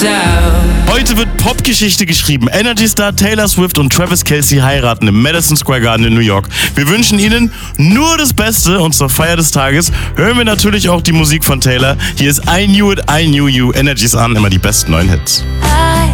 Heute wird Popgeschichte geschrieben. Energy Star Taylor Swift und Travis Kelce heiraten im Madison Square Garden in New York. Wir wünschen Ihnen nur das Beste und zur Feier des Tages hören wir natürlich auch die Musik von Taylor. Hier ist I Knew It, I Knew You, Energy Star, immer die besten neuen Hits.